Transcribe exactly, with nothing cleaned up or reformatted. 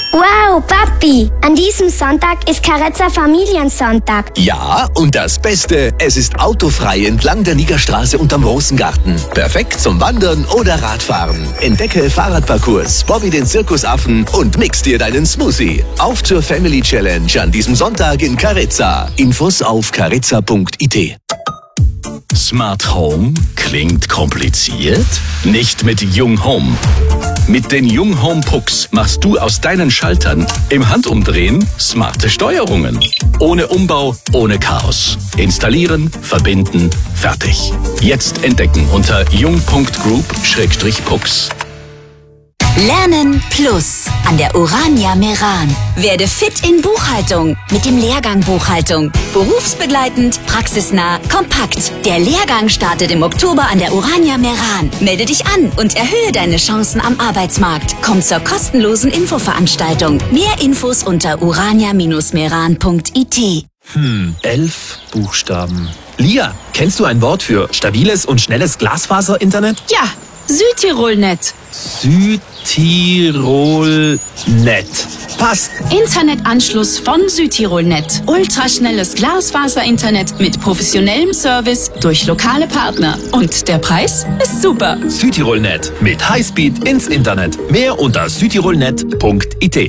Wow, Papi, an diesem Sonntag ist Carezza Familiensonntag. Ja, und das Beste, es ist autofrei entlang der Nigerstraße unterm Rosengarten. Perfekt zum Wandern oder Radfahren. Entdecke Fahrradparcours, Bobby den Zirkusaffen und mix dir deinen Smoothie. Auf zur Family Challenge an diesem Sonntag in Carezza. Infos auf carezza punkt it. Smart Home klingt kompliziert? Nicht mit Jung Home. Mit den Jung Home Pucks machst du aus deinen Schaltern im Handumdrehen smarte Steuerungen. Ohne Umbau, ohne Chaos. Installieren, verbinden, fertig. Jetzt entdecken unter jung punkt group Schrägstrich pucks. Lernen Plus an der Urania Meran. Werde fit in Buchhaltung mit dem Lehrgang Buchhaltung. Berufsbegleitend, praxisnah, kompakt. Der Lehrgang startet im Oktober an der Urania Meran. Melde dich an und erhöhe deine Chancen am Arbeitsmarkt. Komm zur kostenlosen Infoveranstaltung. Mehr Infos unter urania Bindestrich meran punkt it. Hm, elf Buchstaben. Lia, kennst du ein Wort für stabiles und schnelles Glasfaser-Internet? Ja, Südtirolnet. Südtirolnet. Passt. Internetanschluss von Südtirolnet. Ultraschnelles Glasfaser-Internet mit professionellem Service durch lokale Partner. Und der Preis ist super. Südtirolnet mit Highspeed ins Internet. Mehr unter südtirolnet punkt it.